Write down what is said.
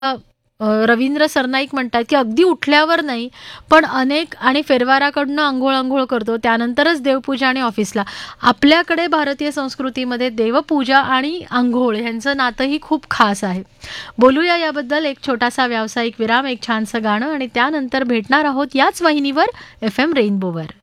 रवींद्र सरनाईक म्हणतात, की अगदी उठल्यावर नाही, पण अनेक आणि फेरवाराकडनं अंघोळ करतो. त्यानंतरच देवपूजा आणि ऑफिसला. आपल्याकडे भारतीय संस्कृतीमध्ये देवपूजा आणि अंघोळ ह्यांचं नातंही खूप खास आहे. बोलूया याबद्दल. एक छोटासा व्यावसायिक विराम, एक छानसं गाणं आणि त्यानंतर भेटणार आहोत याच वाहिनीवर FM रेनबोवर.